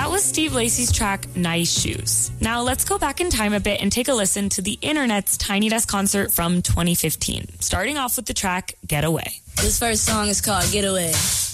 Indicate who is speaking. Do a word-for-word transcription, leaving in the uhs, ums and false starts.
Speaker 1: That was Steve Lacy's track, Nice Shoes. Now let's go back in time a bit and take a listen to the internet's Tiny Desk concert from twenty fifteen. Starting off with the track, Get Away.
Speaker 2: This first song is called Get Away.